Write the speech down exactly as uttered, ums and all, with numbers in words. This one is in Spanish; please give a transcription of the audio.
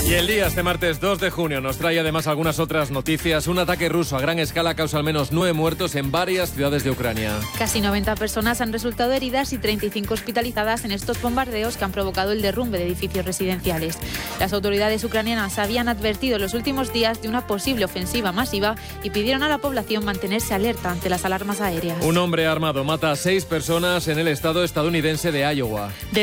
Y el día, este martes dos de junio, nos trae además algunas otras noticias. Un ataque ruso a gran escala causa al menos nueve muertos en varias ciudades de Ucrania. Casi noventa personas han resultado heridas y treinta y cinco hospitalizadas en estos bombardeos que han provocado el derrumbe de edificios residenciales. Las autoridades ucranianas habían advertido en los últimos días de una posible ofensiva masiva y pidieron a la población mantenerse alerta ante las alarmas aéreas. Un hombre armado mata a seis personas en el estado estadounidense de Iowa.